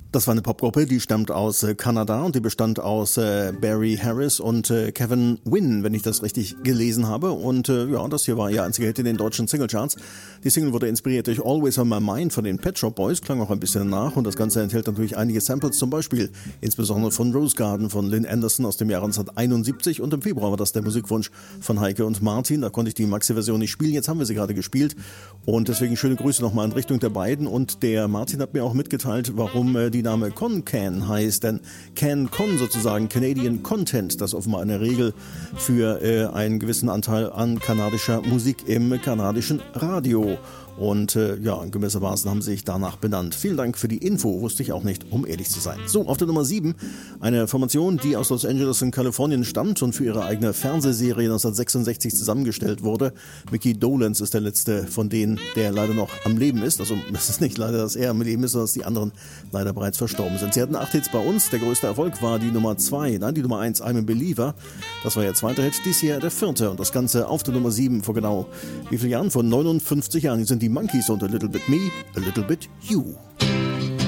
Das war eine Popgruppe, die stammt aus Kanada und die bestand aus Barry Harris und Kevin Wynn, wenn ich das richtig gelesen habe. Und ja, das hier war ihr einziger Hit in den deutschen Singlecharts. Die Single wurde inspiriert durch Always on My Mind von den Pet Shop Boys, klang auch ein bisschen nach und das Ganze enthält natürlich einige Samples, zum Beispiel insbesondere von Rose Garden von Lynn Anderson aus dem Jahr 1971 und im Februar war das der Musikwunsch von Heike und Martin. Da konnte ich die Maxi-Version nicht spielen, jetzt haben wir sie gerade gespielt und deswegen schöne Grüße nochmal in Richtung der beiden und der Martin hat mir auch mitgeteilt, warum die Name Con-Can heißt, denn Can-Con sozusagen Canadian Content, das offenbar eine Regel für einen gewissen Anteil an kanadischer Musik im kanadischen Radio. Und ja, gewissermaßen haben sie sich danach benannt. Vielen Dank für die Info, wusste ich auch nicht, um ehrlich zu sein. So, auf der Nummer 7, eine Formation, die aus Los Angeles in Kalifornien stammt und für ihre eigene Fernsehserie 1966 zusammengestellt wurde. Mickey Dolenz ist der letzte von denen, der leider noch am Leben ist. Also es ist nicht leider, dass er am Leben ist, sondern dass die anderen leider bereits verstorben sind. Sie hatten 8 Hits bei uns. Der größte Erfolg war die Nummer 1, I'm a Believer. Das war ihr zweiter Hit, dies hier der 4. Und das Ganze auf der Nummer 7 vor genau wie vielen Jahren? Vor 59 Jahren. Die sind die Monkeys und A Little Bit Me, A Little Bit You.